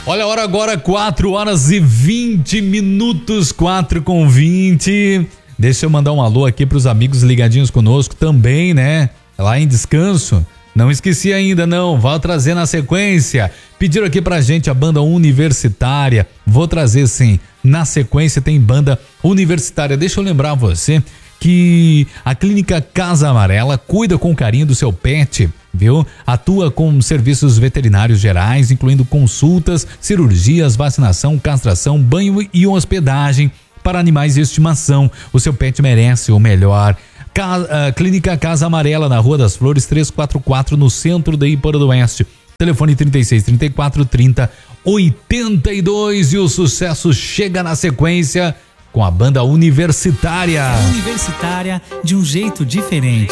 Olha a hora agora, 4h20, 4h20. Deixa eu mandar um alô aqui pros amigos ligadinhos conosco também, né? Lá em Descanso. Não esqueci ainda não, vou trazer na sequência. Pediram aqui pra gente a banda universitária. Vou trazer sim. Na sequência tem banda universitária. Deixa eu lembrar você que a Clínica Casa Amarela cuida com carinho do seu pet, viu? Atua com serviços veterinários gerais, incluindo consultas, cirurgias, vacinação, castração, banho e hospedagem para animais de estimação. O seu pet merece o melhor. Clínica Casa Amarela, na Rua das Flores, 344, no centro de Iporã do Oeste. Telefone 36 34 30 82. E o sucesso chega na sequência com a banda universitária. Universitária de um jeito diferente.